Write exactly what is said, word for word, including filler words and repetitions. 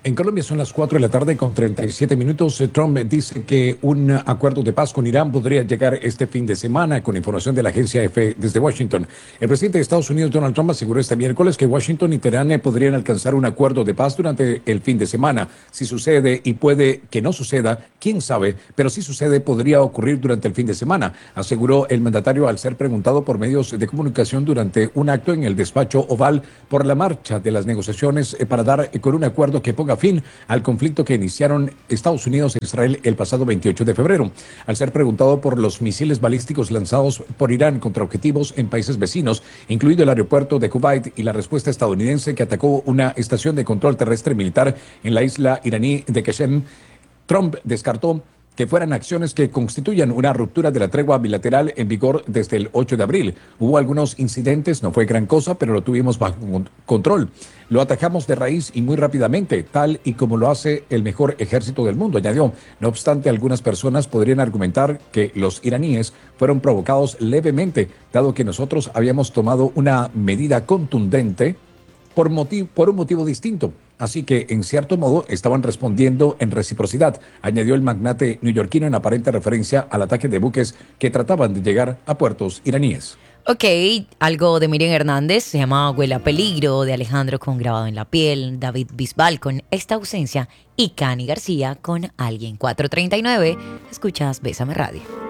En Colombia son las cuatro de la tarde con treinta y siete minutos. Trump dice que un acuerdo de paz con Irán podría llegar este fin de semana, con información de la agencia EFE desde Washington. El presidente de Estados Unidos, Donald Trump, aseguró este miércoles que Washington y Teherán podrían alcanzar un acuerdo de paz durante el fin de semana. Si sucede, y puede que no suceda, quién sabe, pero si sucede, podría ocurrir durante el fin de semana, aseguró el mandatario al ser preguntado por medios de comunicación durante un acto en el despacho Oval por la marcha de las negociaciones para dar con un acuerdo que ponga fin al conflicto que iniciaron Estados Unidos e Israel el pasado veintiocho de febrero. Al ser preguntado por los misiles balísticos lanzados por Irán contra objetivos en países vecinos, incluido el aeropuerto de Kuwait, y la respuesta estadounidense que atacó una estación de control terrestre militar en la isla iraní de Qasem, Trump descartó que fueran acciones que constituyan una ruptura de la tregua bilateral en vigor desde el ocho de abril. Hubo algunos incidentes, no fue gran cosa, pero lo tuvimos bajo control. Lo atajamos de raíz y muy rápidamente, tal y como lo hace el mejor ejército del mundo, añadió. No obstante, algunas personas podrían argumentar que los iraníes fueron provocados levemente, dado que nosotros habíamos tomado una medida contundente por, motivo, por un motivo distinto. Así que, en cierto modo, estaban respondiendo en reciprocidad, añadió el magnate neoyorquino en aparente referencia al ataque de buques que trataban de llegar a puertos iraníes. Ok, algo de Miriam Hernández, se llama Huele a Peligro, de Alejandro con Grabado en la Piel, David Bisbal con Esta Ausencia y Cani García con Alguien. Cuatro treinta y nueve, escuchas Bésame Radio.